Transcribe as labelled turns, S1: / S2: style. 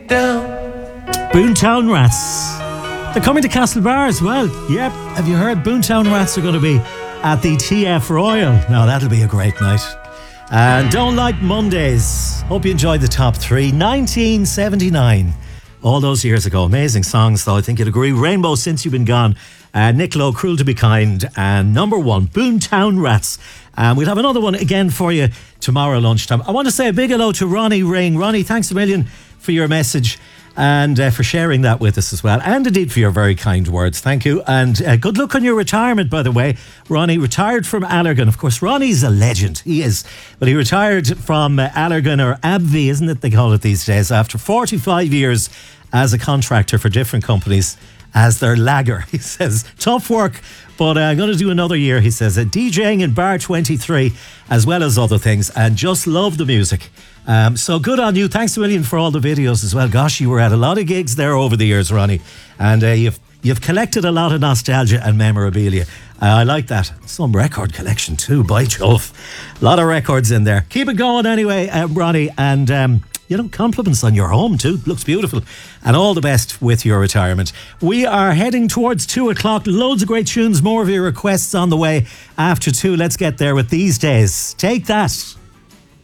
S1: down.
S2: Boomtown Rats. They're coming to Castlebar as well. Yep. Have you heard? Boomtown Rats are going to be at the TF Royal. Now, that'll be a great night. And Don't Like Mondays. Hope you enjoyed the top three. 1979. All those years ago. Amazing songs, though. I think you'd agree. Rainbow, Since You've Been Gone. Nick Lowe, Cruel to Be Kind. And number one, Boomtown Rats. And we'll have another one again for you tomorrow lunchtime. I want to say a big hello to Ronnie Ring. Ronnie, thanks a million for your message and for sharing that with us as well. And indeed for your very kind words. Thank you. And good luck on your retirement, by the way. Ronnie retired from Allergan. Of course, Ronnie's a legend. He is. But he retired from Allergan, or AbbVie, isn't it they call it these days, after 45 years as a contractor for different companies as their lagger. He says, tough work, but I'm going to do another year, he says. DJing in Bar 23, as well as other things, and just love the music. So good on you. Thanks a million for all the videos as well. Gosh, you were at a lot of gigs there over the years, Ronnie. And you've collected a lot of nostalgia and memorabilia. I like that. Some record collection too, by Jove. A lot of records in there. Keep it going anyway, Ronnie. And compliments on your home too. Looks beautiful. And all the best with your retirement. We are heading towards 2 o'clock. Loads of great tunes. More of your requests on the way after 2. Let's get there with These Days. Take that.